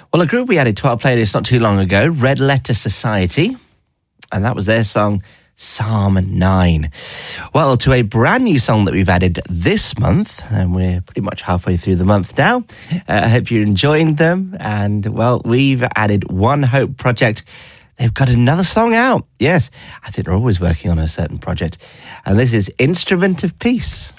Well, a group we added to our playlist not too long ago, Red Letter Society, and that was their song, Psalm 9. Well, to a brand new song that we've added this month, and we're pretty much halfway through the month now. I hope you're enjoying them. And, well, we've added One Hope Project. They've got another song out. Yes, I think they're always working on a certain project. And this is Instrument of Peace.